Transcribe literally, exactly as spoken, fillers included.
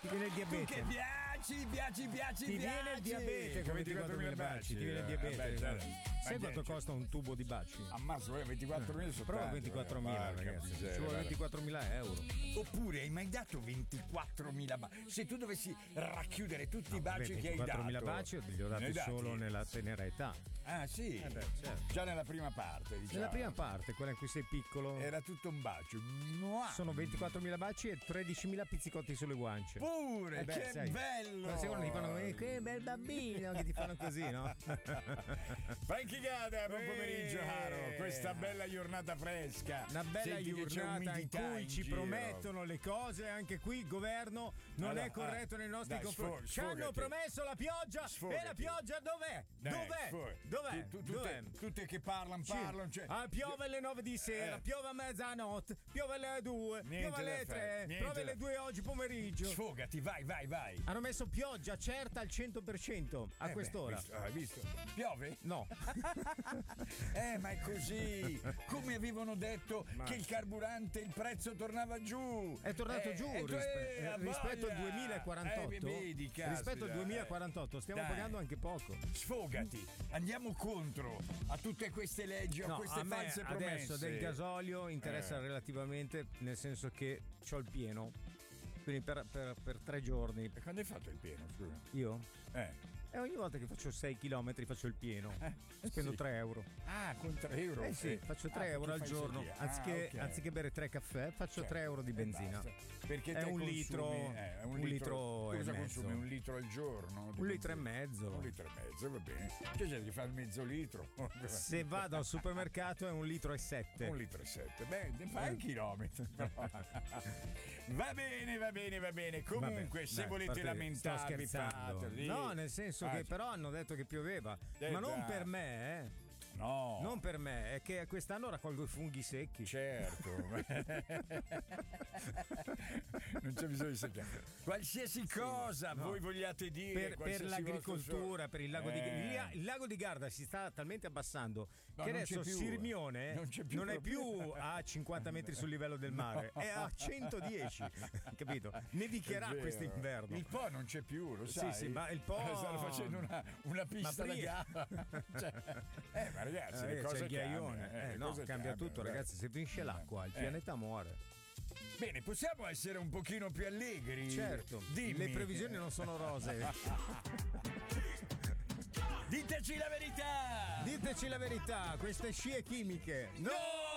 viene il diabete. Tu che piaci, piaci, piaci, Ti piaci. viene il diabete con ventiquattromila baci. Ti viene il diabete. Eh, beh, sai quanto costa un tubo di baci? Ammazzo, ventiquattromila sono Prova tanto, ventiquattromila, eh. ragazzi. Miseria, Ci vuole ventiquattromila euro. Oppure hai mai dato ventiquattromila baci? Se tu dovessi racchiudere tutti no, i baci che hai dato, ventiquattromila baci li ho dati solo nella tenera età. Ah sì? Eh beh, certo. Già nella prima parte, diciamo. Nella prima parte, quella in cui sei piccolo. Era tutto un bacio. Mua. Sono ventiquattromila baci e tredicimila pizzicotti sulle guance. Pure, eh beh, che sai, bello! Se uno ti fanno eh, che bel bambino, che ti fanno così, no? Frankie Gada, buon pomeriggio, caro. Questa bella giornata fresca. Una bella Senti giornata in cui in ci giro. promettono le cose, anche qui il governo non allora, è corretto nei nostri dai, confronti. sfog- Ci hanno sfogati. promesso la pioggia Sfogati. e la pioggia dov'è? Dai, Dov'è? sfog- Dov'è? Tu- tu- Dov'è? Tutte, tutte che parlano, parlano. Cioè, ah, piove alle nove di sera, Eh. piove a mezzanotte, piove alle due, Niente piove alle da fare, tre, niente piove da- alle due oggi pomeriggio. Sfogati, vai, vai, vai. Hanno messo pioggia certa al cento per cento a Eh quest'ora. beh, visto, hai visto? Piove? No. Eh, ma è così. Come avevano detto Ma- che il carburante, il prezzo tornava giù. È tornato Eh, giù eh, rispe- eh, rispetto al voglia. duemilaquarantotto. Eh, vedi, caspita, rispetto al duemilaquarantotto stiamo Dai. pagando anche poco. Sfogati, andiamo contro a tutte queste leggi, a No, queste a me false promesse. adesso del gasolio interessa Eh. relativamente, nel senso che c'ho il pieno. Quindi per, per, per tre giorni. E quando hai fatto il pieno, scusa? Io? Eh. E ogni volta che faccio sei chilometri faccio il pieno. Eh, Spendo sì. tre euro. Ah, con tre euro? Eh sì, Eh. faccio Ah, tre euro al perché fai giorno. così. Ah, Anziché, ok. anziché bere tre caffè, faccio Certo. tre euro di E benzina. basta. Perché è te un consumi- litro, eh, è un litro cosa e mezzo. consumi? Un litro al giorno? Un litro e mezzo. Un litro e mezzo, va bene. Che c'è di fare mezzo litro? Se vado al supermercato è un litro e sette. Un litro e sette. Beh, ne fai un chilometro. Va bene, va bene, va bene. Comunque, Vabbè, se dai, volete sto lamentarvi, scherzando. fateli. No, nel senso Ah, che però hanno detto che pioveva. Eh, ma non già. per me, eh. No. Non per me, è che quest'anno raccolgo i funghi secchi. Certo. Non c'è bisogno di sapere. Qualsiasi cosa no. voi vogliate dire Per, per qualsiasi l'agricoltura, vostro- per il lago Eh. di Garda. Il lago di Garda si sta talmente abbassando No, che non adesso c'è più, Sirmione non c'è più non è proprio. più a cinquanta metri sul livello del mare, è a centodieci, capito? Nevicherà È vero. quest'inverno. Il Po non c'è più, lo Sì, sai. sì, ma il Po- stanno facendo una, una pista da prima- gara. Cioè, eh, ma ragazzi, le Eh, cose c'è il ghiaione. cambiano, eh, Eh, le no, cose cambia cambiano, tutto, dai. ragazzi. Se finisce l'acqua, il Eh. pianeta muore. Bene, possiamo essere un pochino più allegri? Certo, Dimmi. le previsioni non sono rose. Diteci la verità! Diteci la verità, queste scie chimiche. No!